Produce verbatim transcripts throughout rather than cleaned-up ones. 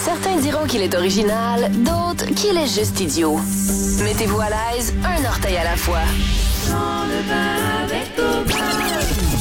Certains diront qu'il est original, d'autres qu'il est juste idiot. Mettez-vous à l'aise, un orteil à la fois. Dans le bain avec Aubin.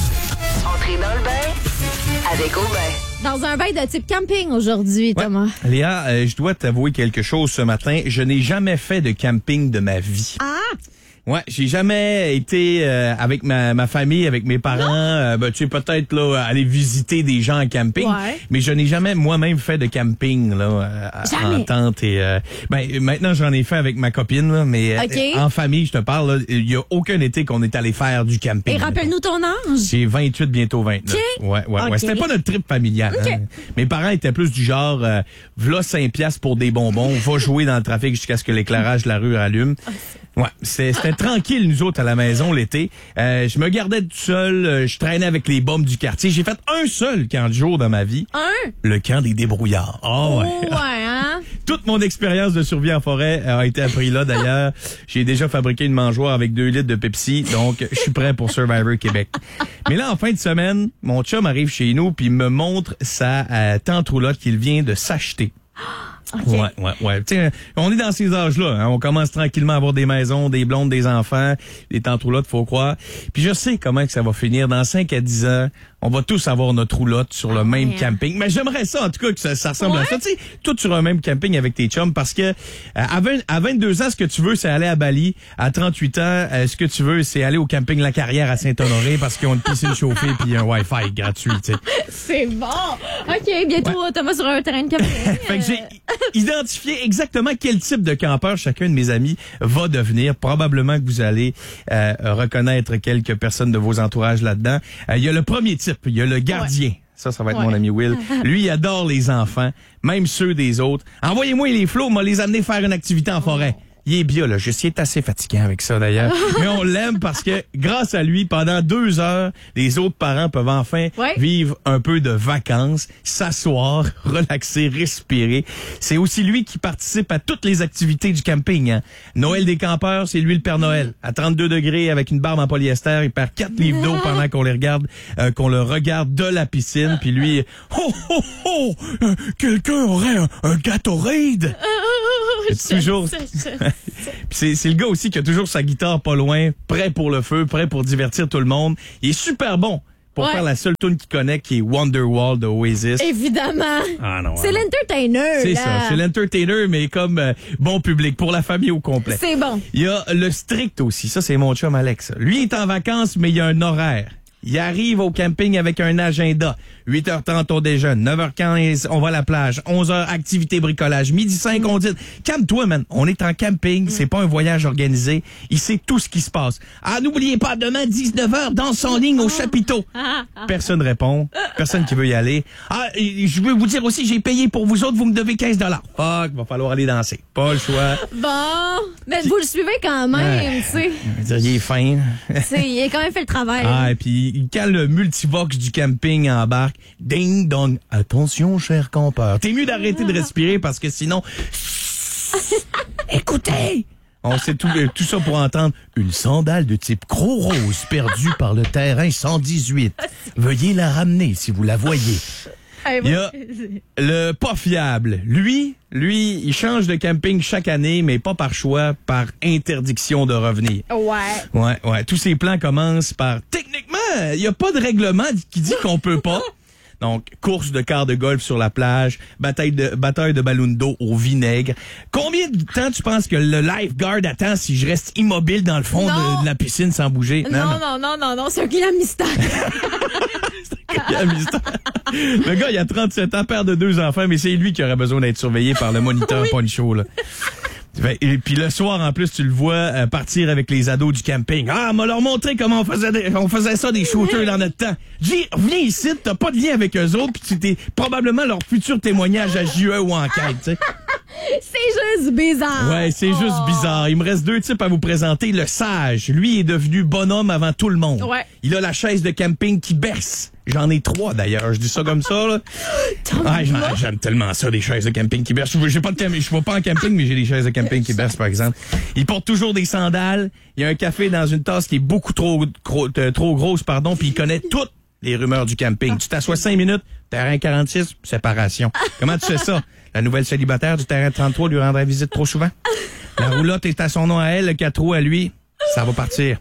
Entrez dans le bain avec Aubin. Dans un bain de type camping aujourd'hui, ouais. Thomas. Léa, euh, je dois t'avouer quelque chose ce matin. Je n'ai jamais fait de camping de ma vie. Ah! Ouais, j'ai jamais été euh, avec ma, ma famille, avec mes parents, euh, ben, tu sais, peut-être là aller visiter des gens en camping, ouais. mais je n'ai jamais moi-même fait de camping là euh, en tente et euh, ben maintenant j'en ai fait avec ma copine là, mais okay. euh, en famille, je te parle, il y a aucun été qu'on est allé faire du camping. Et rappelle-nous ton âge. J'ai vingt-huit, bientôt vingt-neuf. Okay. Ouais, ouais, okay. ouais. C'était pas notre trip familial. Okay. Hein. Mes parents étaient plus du genre, euh, v'là cinq piastres pour des bonbons, va jouer dans le trafic jusqu'à ce que l'éclairage de la rue rallume. Ouais, c'était tranquille, nous autres, à la maison, l'été. Euh, je me gardais tout seul, euh, je traînais avec les bombes du quartier. J'ai fait un seul camp de jour dans ma vie. Un? Le camp des débrouillards. Oh, ouais. Oh, ouais, hein? Toute mon expérience de survie en forêt a été apprise là, d'ailleurs. J'ai déjà fabriqué une mangeoire avec deux litres de Pepsi, donc je suis prêt pour Survivor Québec. Mais là, en fin de semaine, mon chum arrive chez nous puis me montre sa euh, tente roulotte qu'il vient de s'acheter. Okay. Ouais, ouais, ouais. T'sais, on est dans ces âges-là. Hein. On commence tranquillement à avoir des maisons, des blondes, des enfants, des tantes roulottes, faut croire. Puis je sais comment que ça va finir. Dans cinq à dix ans, on va tous avoir notre roulotte sur le ah, même ouais. camping. Mais j'aimerais ça, en tout cas, que ça, ça ressemble ouais. à ça. Tu sais, tout sur un même camping avec tes chums, parce que euh, à, vingt, à vingt-deux ans, ce que tu veux, c'est aller à Bali. À trente-huit ans, euh, ce que tu veux, c'est aller au camping La Carrière à Saint-Honoré parce qu'ils ont une piscine chauffée puis un Wi-Fi gratuit. Tu sais. C'est bon. OK, bientôt, ouais. Thomas sur un terrain de camping. Fait que j'ai identifié exactement quel type de campeur chacun de mes amis va devenir. Probablement que vous allez euh, reconnaître quelques personnes de vos entourages là-dedans. Il euh, y a le premier type, il y a le gardien. Ouais. Ça, ça va être ouais. mon ami Will. Lui, il adore les enfants, même ceux des autres. Envoyez-moi les flots, on va les amener faire une activité en forêt. Il est biologiste. Il est assez fatiguant avec ça, d'ailleurs. Mais on l'aime parce que, grâce à lui, pendant deux heures, les autres parents peuvent enfin ouais. vivre un peu de vacances, s'asseoir, relaxer, respirer. C'est aussi lui qui participe à toutes les activités du camping. Hein. Noël des campeurs, c'est lui le Père Noël. À trente-deux degrés, avec une barbe en polyester, il perd quatre livres d'eau pendant qu'on les regarde, euh, qu'on le regarde de la piscine. Puis lui, oh, oh, oh, euh, quelqu'un aurait un, un Gatorade? C'est toujours. c'est, c'est le gars aussi qui a toujours sa guitare pas loin, prêt pour le feu, prêt pour divertir tout le monde. Il est super bon pour ouais. faire la seule tune qu'il connaît, qui est Wonderwall de Oasis. Évidemment. Ah non. C'est ah non. l'entertainer. C'est là. ça. C'est l'entertainer, mais comme euh, bon public, pour la famille au complet. C'est bon. Il y a le strict aussi. Ça, c'est mon chum Alex. Lui, il est en vacances, mais il y a un horaire. Il arrive au camping avec un agenda. huit heures trente, on déjeune. neuf heures quinze, on va à la plage. onze heures, activité bricolage. Midi cinq, on dit, calme-toi, man. On est en camping. C'est pas un voyage organisé. Il sait tout ce qui se passe. Ah, n'oubliez pas, demain, dix-neuf heures, danse en ligne au chapiteau. Personne répond. Personne qui veut y aller. Ah, je veux vous dire aussi, j'ai payé pour vous autres, vous me devez quinze dollars. Fuck, va falloir aller danser. Pas le choix. Bon, mais vous le suivez quand même, tu sais. Il est fin. Il a quand même fait le travail. Ah, et puis, quand le multivox du camping embarque, ding dong, attention cher campeur. T'es mieux d'arrêter de respirer parce que sinon, écoutez, on sait tout, tout ça pour entendre une sandale de type Croc Rose perdue par le terrain cent dix-huit. Veuillez la ramener si vous la voyez. Il y a le pas fiable. Lui, lui, il change de camping chaque année, mais pas par choix, par interdiction de revenir. Ouais. Ouais, ouais. Tous ses plans commencent par, techniquement, il n'y a pas de règlement qui dit qu'on peut pas. Donc, course de quart de golf sur la plage, bataille de, bataille de ballon d'eau au vinaigre. Combien de temps tu penses que le lifeguard attend si je reste immobile dans le fond de, de la piscine sans bouger? Non, non, non, non, non, non c'est un client mystère. C'est un client mystère. Le gars, il a trente-sept ans, père de deux enfants, mais c'est lui qui aurait besoin d'être surveillé par le moniteur oui. poncho, là. Et puis le soir, en plus, tu le vois euh, partir avec les ados du camping. Ah, m'a leur montré comment on faisait, des, on faisait ça, des shooters dans notre temps. Dis, viens ici, t'as pas de lien avec eux autres, puis c'était probablement leur futur témoignage à J E ou enquête, tu sais. C'est juste bizarre. Ouais, c'est oh. juste bizarre. Il me reste deux types à vous présenter. Le sage, lui, est devenu bonhomme avant tout le monde. Ouais. Il a la chaise de camping qui berce. J'en ai trois, d'ailleurs. Je dis ça comme ça, là. Ah, j'aime tellement ça, des chaises de camping qui bercent. J'ai pas de cam- je vais pas en camping, mais j'ai des chaises de camping qui bercent, par exemple. Il porte toujours des sandales. Il y a un café dans une tasse qui est beaucoup trop, trop, euh, trop grosse, pardon, puis il connaît toutes les rumeurs du camping. Tu t'assois cinq minutes, terrain quarante-six, séparation. Comment tu fais ça? La nouvelle célibataire du terrain trente-trois lui rendrait visite trop souvent? La roulotte est à son nom à elle, le quatre roues à lui. Ça va partir.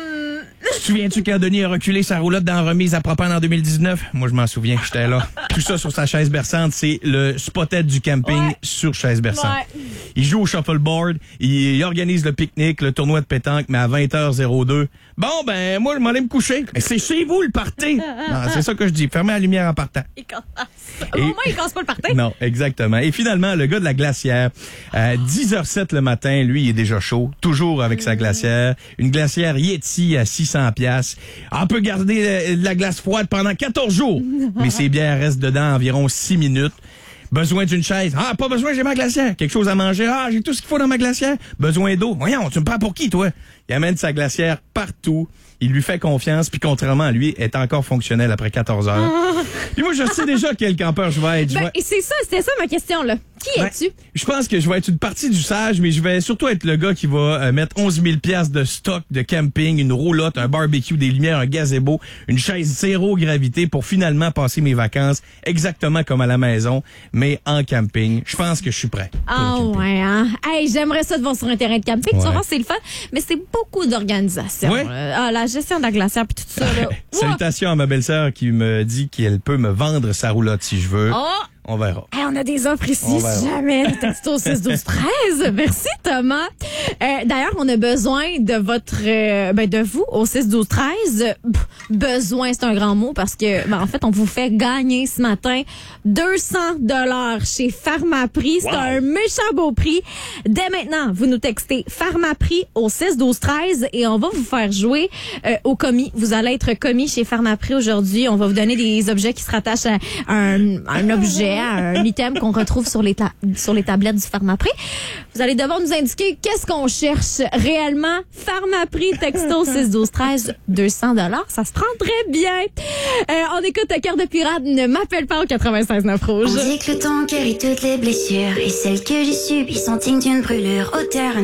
Te souviens-tu quand Denis a reculé sa roulotte dans la remise à propane en deux mille dix-neuf? Moi, je m'en souviens, j'étais là. Tout ça sur sa chaise berçante, c'est le spotette du camping Ouais. sur chaise berçante. Ouais. Il joue au shuffleboard, il, il organise le pique-nique, le tournoi de pétanque, mais à vingt heures deux. Bon, ben, moi, je m'en allais me coucher. Mais c'est chez vous, le party! Non, c'est ça que je dis. Fermez la lumière en partant. Il casse. Au moins, il casse pas le party. Non, exactement. Et finalement, le gars de la glacière, à dix heures zéro sept le matin, lui, il est déjà chaud, toujours avec sa glacière. Une glacière Yeti à six cents piastres. On peut garder de la glace froide pendant quatorze jours, mais ses bières restent dedans environ six minutes. Besoin d'une chaise. Ah, pas besoin, j'ai ma glacière. Quelque chose à manger. Ah, j'ai tout ce qu'il faut dans ma glacière. Besoin d'eau. Voyons, tu me prends pour qui, toi? Il amène sa glacière partout. Il lui fait confiance, puis contrairement à lui, est encore fonctionnel après quatorze heures. Puis moi, je sais déjà quel campeur je vais être. Je Ben, vais- et c'est ça, c'était ça ma question, là. Qui Ben, es-tu? je pense que je vais être une partie du sage, mais je vais surtout être le gars qui va euh, mettre onze mille piastres de stock de camping, une roulotte, un barbecue, des lumières, un gazebo, une chaise zéro gravité pour finalement passer mes vacances exactement comme à la maison, mais en camping. Je pense que je suis prêt. pour le Ah camping. ouais, hein? Hey, j'aimerais ça de voir sur un terrain de camping. Tu vas Ouais. voir, c'est le fun. Mais c'est beaucoup d'organisation. Ouais. là. Ah, la gestion de la glacière puis tout ça, là. Ouah! Salutations à ma belle-sœur qui me dit qu'elle peut me vendre sa roulotte si je veux. Oh! On verra. Hey, on a des offres ici, On verra. si jamais. Le texto six douze treize. Merci, Thomas. Euh, D'ailleurs, on a besoin de votre, euh, ben, de vous au six douze treize. Pff, besoin, c'est un grand mot parce que, ben, en fait, on vous fait gagner ce matin deux cents dollars chez Pharmaprix. C'est Wow. un méchant beau prix. Dès maintenant, vous nous textez Pharmaprix au six douze treize et on va vous faire jouer euh, au commis. Vous allez être commis chez Pharmaprix aujourd'hui. On va vous donner des objets qui se rattachent à un, à un objet, à un item qu'on retrouve sur les, ta- sur les tablettes du Pharmaprix. Vous allez devoir nous indiquer qu'est-ce qu'on cherche réellement. Pharmaprix, texto six douze treize, deux cents dollars. Ça se prend très bien. Euh, on écoute Cœur de pirate. Ne m'appelle pas au quatre-vingt-seize neuf rouge. On dit que le temps guérit toutes les blessures et celles que j'ai subies sont dignes d'une brûlure. Auteur